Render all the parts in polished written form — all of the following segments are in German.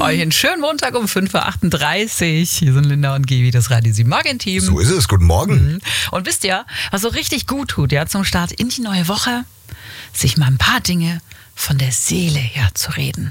euch einen schönen Montag um 5.38 Uhr. Hier sind Linda und Gevi, das Radio 7 Morgen-Team. So ist es, guten Morgen. Und wisst ihr, was so richtig gut tut, ja, zum Start in die neue Woche? Sich mal ein paar Dinge von der Seele her zu reden.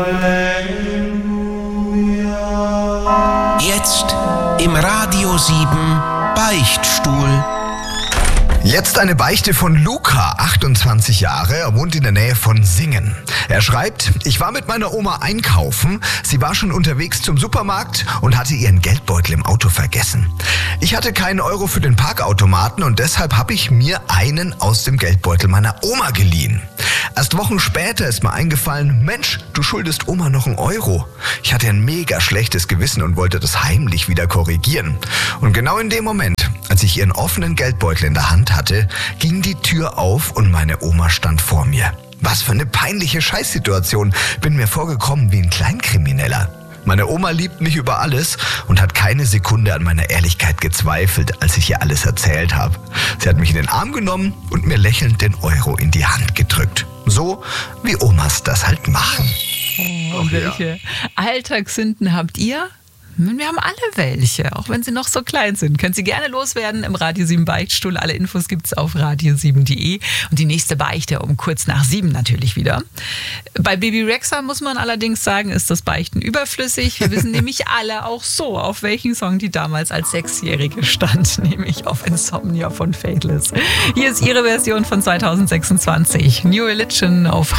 Jetzt im Radio 7 Beichtstuhl. Jetzt eine Beichte von Luca, 28 Jahre, er wohnt in der Nähe von Singen. Er schreibt, ich war mit meiner Oma einkaufen, sie war schon unterwegs zum Supermarkt und hatte ihren Geldbeutel im Auto vergessen. Ich hatte keinen Euro für den Parkautomaten und deshalb habe ich mir einen aus dem Geldbeutel meiner Oma geliehen. Erst Wochen später ist mir eingefallen, Mensch, du schuldest Oma noch einen Euro. Ich hatte ein mega schlechtes Gewissen und wollte das heimlich wieder korrigieren. Und genau in dem Moment, als ich ihren offenen Geldbeutel in der Hand hatte, ging die Tür auf und meine Oma stand vor mir. Was für eine peinliche Scheißsituation. Bin mir vorgekommen wie ein Kleinkrimineller. Meine Oma liebt mich über alles und hat keine Sekunde an meiner Ehrlichkeit gezweifelt, als ich ihr alles erzählt habe. Sie hat mich in den Arm genommen und mir lächelnd den Euro in die Hand gedrückt. So wie Omas das halt machen. Und welche Alltagssünden habt ihr? Wir haben alle welche, auch wenn sie noch so klein sind. Könnt Sie gerne loswerden im Radio 7 Beichtstuhl. Alle Infos gibt's auf radio7.de. Und die nächste Beichte um kurz nach 7 natürlich wieder. Bei Baby Rexha muss man allerdings sagen, ist das Beichten überflüssig. Wir wissen nämlich alle auch so, auf welchen Song die damals als 6-Jährige stand. Nämlich auf Insomnia von Faithless. Hier ist ihre Version von 2026. New Religion auf